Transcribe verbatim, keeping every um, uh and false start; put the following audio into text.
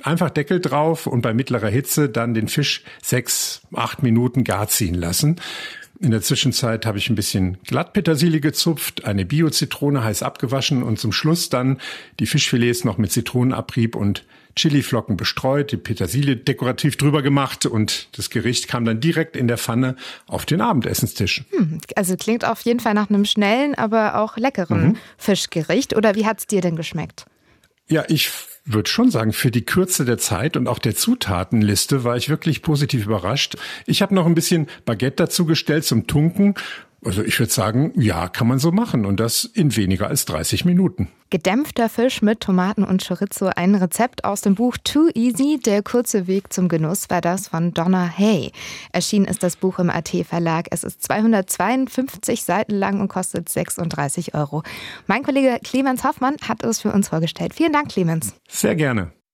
Einfach Deckel drauf und bei mittlerer Hitze dann den Fisch sechs, acht Minuten gar ziehen lassen. In der Zwischenzeit habe ich ein bisschen Glattpetersilie gezupft, eine Bio-Zitrone heiß abgewaschen und zum Schluss dann die Fischfilets noch mit Zitronenabrieb und Chiliflocken bestreut, die Petersilie dekorativ drüber gemacht und das Gericht kam dann direkt in der Pfanne auf den Abendessenstisch. Hm, also klingt auf jeden Fall nach einem schnellen, aber auch leckeren mhm. Fischgericht. Oder wie hat's dir denn geschmeckt? Ja, ich würde schon sagen, für die Kürze der Zeit und auch der Zutatenliste war ich wirklich positiv überrascht. Ich habe noch ein bisschen Baguette dazu gestellt zum Tunken. Also ich würde sagen, ja, kann man so machen und das in weniger als dreißig Minuten. Gedämpfter Fisch mit Tomaten und Chorizo, ein Rezept aus dem Buch Too Easy, der kurze Weg zum Genuss, war das von Donna Hay. Erschienen ist das Buch im A T Verlag. Es ist zweihundertzweiundfünfzig Seiten lang und kostet sechsunddreißig Euro. Mein Kollege Clemens Hoffmann hat es für uns vorgestellt. Vielen Dank, Clemens. Sehr gerne.